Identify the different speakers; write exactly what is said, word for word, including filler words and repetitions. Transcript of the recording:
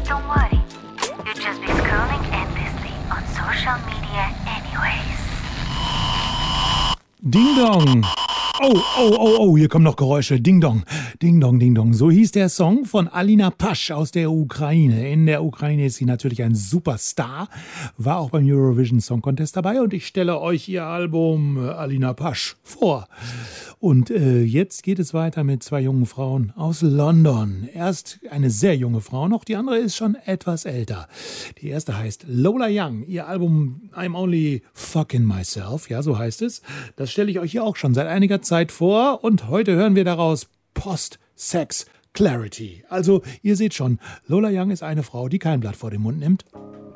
Speaker 1: Don't worry, you'd just be scrolling endlessly on social media anyways.
Speaker 2: Ding Dong! Oh, oh, oh, oh, hier kommen noch Geräusche. Ding Dong, Ding Dong, Ding Dong. So hieß der Song von Alina Pasch aus der Ukraine. In der Ukraine ist sie natürlich ein Superstar, war auch beim Eurovision Song Contest dabei und ich stelle euch ihr Album äh, Alina Pasch vor. Und äh, jetzt geht es weiter mit zwei jungen Frauen aus London. Erst eine sehr junge Frau noch, die andere ist schon etwas älter. Die erste heißt Lola Young. Ihr Album I'm Only Fucking Myself, ja, so heißt es. Das stelle ich euch hier auch schon seit einiger Zeit vor und heute hören wir daraus Post-Sex Clarity. Also, ihr seht schon, Lola Young ist eine Frau, die kein Blatt vor den Mund nimmt.